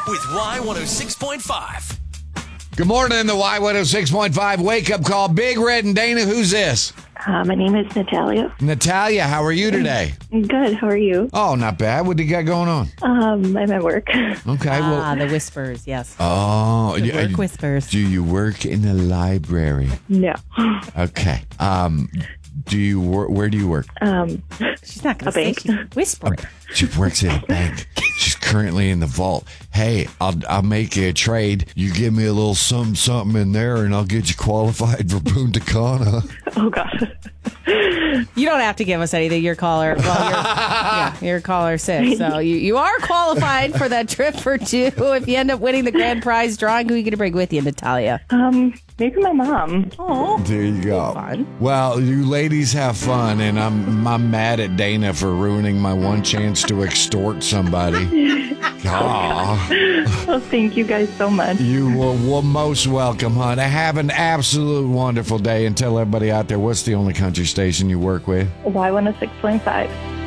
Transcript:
with Y106.5. Good morning, the Y106.5 wake-up call. Big Red and Dana, who's this? My name is Natalia. Natalia, how are you today? Good. How are you? Oh, not bad. What do you got going on? I'm at work. Okay, well... the whispers, yes. Oh, The work whispers. Do you work in the library? No. Okay. Do you work? Where do you work? She's not going A to say bank. she's whispering. She works at a bank. She's currently in the vault. Hey, I'll make you a trade. You give me a little something in there, and I'll get you qualified for Punta Cana. Oh, God. You don't have to give us anything. You're caller. Well, you're caller 6. So you are qualified for that trip for 2. If you end up winning the grand prize drawing, who are you going to bring with you, Natalia? Maybe my mom. Oh, There you go. fun. Well, you ladies have fun, and I'm mad at Dana for ruining my one chance to extort somebody. Aw. Oh, thank you guys so much. You were most welcome, hon. Have an absolute wonderful day, and tell everybody out there, what's the only country station you work with? Y106.5.